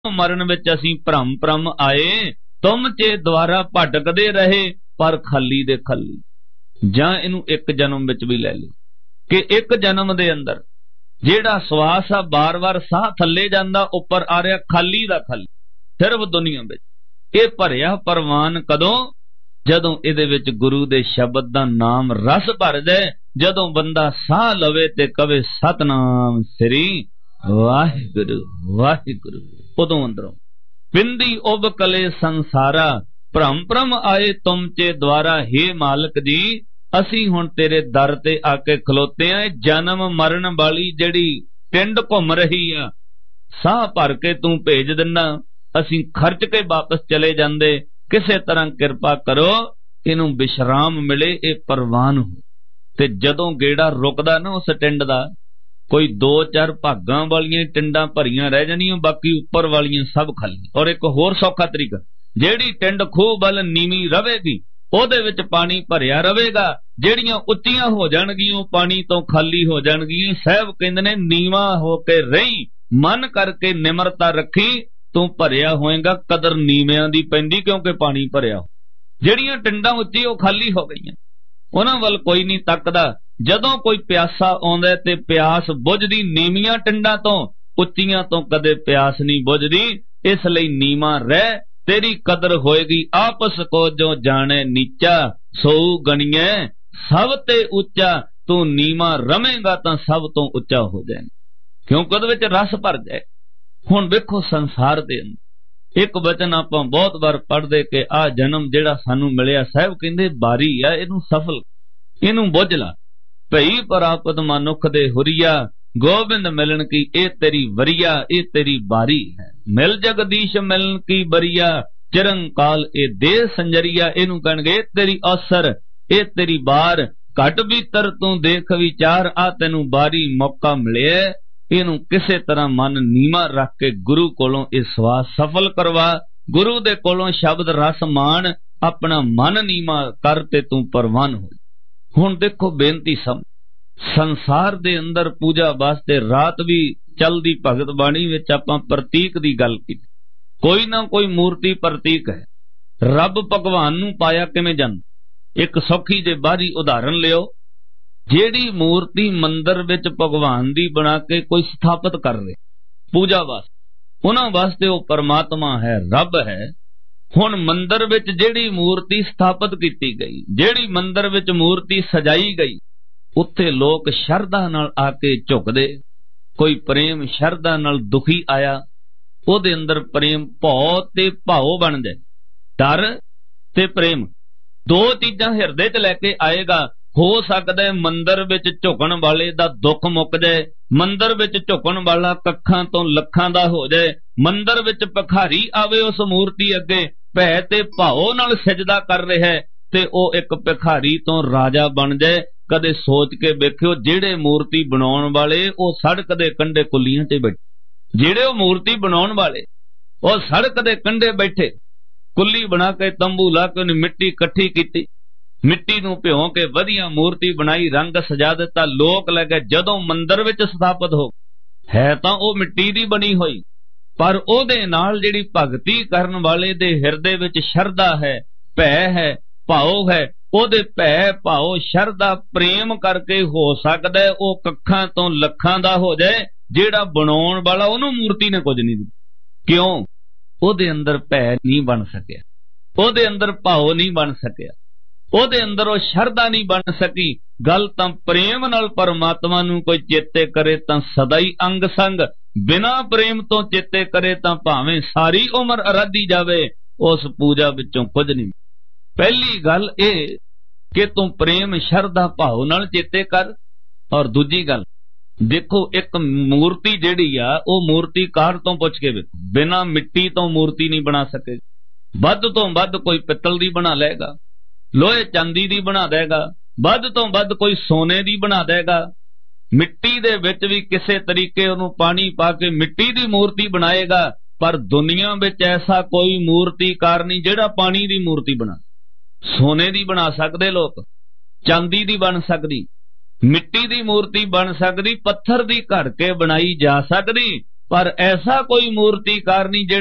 मरण विच असीं भ्रम भ्रम आए, तुम चे द्वारा भटकदे रहे पर खाली दे खाली। जां इनू एक जन्म विच भी लै लो कि एक जन्म दे अंदर जेड़ा सवास आ बार बार साह थल्ले जांदा उपर आ रहा खाली दा खाली सिर्फ दुनिया विच। ये भरिया परवान कदों जदों इहदे विच गुरु दे शब्द दा नाम रस भर जाए, जदों बंदा साह लवे ते कवे सतनाम श्री वाहिगुरु वाहिगुरु, उदों अंदरों पिंदी उब कले संसारा भ्रम भ्रम आए तुम चे द्वारा। हे मालक जी असी हुण तेरे दर ते आके खलोते हैं। जन्म मरण वाली जिहड़ी टिंड घुम रही आ, साह भर के तू भेज दिना, असी खर्च के वापस चले जांदे। किसे तरह किरपा करो इनू विश्राम मिले, ये परवान हो। ते जदों गेड़ा रुकदा ना उस टिंड दा, कोई दो चार भागां वालियां टिंडां भरियां रह जानियां, बाकी उपर वालियां सब खाली। और एक होर सौखा तरीका, जेड़ी टिंड खूह वल नीवी रवेगी ओहदे विच पानी भरिया रवेगा, जेड़ियां उच्चियां हो जाणगियां पानी तो खाली हो जाणगियां। साहब कहंदे ने नीवा हो के रही, मन करके निमरता रखी, तू भरिया होएगा। कदर नीवियां दी पैंदी क्योंकि पानी भरिया हो। जेड़ियां टिंडां उच्ची ओ खाली हो गईयां, उन्हां वल कोई नहीं तकदा। जदों कोई प्यासा आउंदा ते प्यास बुझदी नीवियां टिंडां तो, उच्चियां तो कदे प्यास नहीं बुझदी। इसलिए नीवा रह, तेरी कदर होएगी। आपस को जो जाने नीचा, सो गणिए सब ते उच्चा। तू नीवा रवेगा तां सब तो उच्चा हो जाए, क्योंकि उहदे विच रस भर जाए। हुण वेखो संसार दे अंदर एक वचन आपां बहुत बार पढ़दे कि आ जन्म जिहड़ा सानू मिलिया, साहब कहंदे बारी आ, इनू सफल इनू बुझ ला। भई प्राप्त मनुख दे हुरिया, गोबिंद मिलन की ए तेरी वरिया, ए तेरी बारी है। मिल जगदीश मिलन की बरिया, चिरंकाल ए दे संजरिया। इनू कहणगे तेरी असर, ए तेरी बार। घट भीतर तू देख विचार, आ तेनू बारी मौका मिले। इनू किसे तरह मन नीवा रख के गुरु कोलों इस सवास सफल करवा। गुरु दे कोलों शब्द रस मान, अपना मन नीवा कर ते तू परवान हो। हुण देखो बेनती सम संसार दे अंदर पूजा वास्ते रात भी चलदी भगत बाणी विच आपां प्रतीक दी गल कीती। कोई ना कोई मूर्ति प्रतीक है। रब भगवान नू पाया किवें जांदा? एक सौखी जे बाहरी उदाहरण लियो। जेड़ी मूर्ति मंदिर विच भगवान दी बना के कोई स्थापित कर रहे पूजा वास्ते, उन्हां वास्ते वो परमात्मा है, रब है। हुण मंदिर विच जेड़ी मूर्ति स्थापित कीती गई, जेड़ी मंदिर विच मूर्ति सजाई गई, उत्थे लोग शरधा नाल आके झुकदे। कोई प्रेम शरधा नाल दुखी आया, ओदे अंदर प्रेम भौ ते भाव बन जाए। डर ते प्रेम दो चीजां हिरदे च लैके आएगा। हो सकदा है मंदिर विच झुकण वाले दा दुख मुक जाए, मंदिर विच झुकण वाला कखां तो लखां दा हो जाए। मंदिर विच भखारी आवे उस मूर्ति अगे भै ते भाव नाल सजदा कर रहा है, ते ओ एक भिखारी तो राजा बन जाए। कदे सोच के वेखियो, जेड़े मूर्ति बनाउण वाले ओ सड़क दे कंढे कुलियां ते बैठे, जेड़े ओ मूर्ति बनाउण वाले ओ सड़क दे कंढे बैठे, कुली बना के तंबू ला के उन्हें मिट्टी इकट्ठी कीती, मिट्टी नूं भिओ के वधिया मूर्ति बनाई, रंग सजा दिता। लोक लगे जदों मंदिर विच स्थापित हो है तां ओ मिट्टी दी बनी होई, पर ओदे नाल जिहड़ी भगती करन वाले दे हिरदे विच शरधा है, भै है, भाव है। ओदे भै भाव शरधा प्रेम करके हो सकदा है ओ कखां तो लखां दा हो जाए। जेड़ा बनाउण वाला ओनू मूर्ति ने कुछ नहीं दित्ता। क्यों? ओदे अंदर भै नहीं बन सकिया, ओदे अंदर भाव नहीं बन सकिया, ओदे अंदर ओ शरधा नहीं बन सकी। गल तां प्रेम नाल परमात्मा नूं कोई चेते करे तां सदा ही अंग संग, बिना प्रेम तो चेते करे तां भावें सारी उम्र अराधी जावे, उस पूजा विचों कुछ नहीं। पहली गल ए कि तू प्रेम शरधा भाव नाल चेते कर। और दूजी गल देखो, एक मूर्ति जिहड़ी आ ओ मूर्तिकार तो पुछ के वेखो, बिना मिट्टी तो मूर्ति नहीं बना सके। वध तो वध कोई पित्तल दी बना लेगा, लोहे चांदी दी बना देगा, वध तो वध कोई सोने दी बना देगा। मिट्टी दे विच भी किसे तरीके उन्होंने पानी पा के मिट्टी दी मूर्ति बनाएगा। पर दुनिया विच ऐसा कोई मूर्तिकार नहीं जिहड़ा पानी दी मूर्ति बना। सोने दी बना सकदे लोग, चांदी दी बन सकदी, मिट्टी दी मूर्ति बन सकदी, पत्थर दी घड़ के बनाई जा सकदी, ਪਰ ਐਸਾ ਕੋਈ ਮੂਰਤੀਕਾਰ ਨਹੀਂ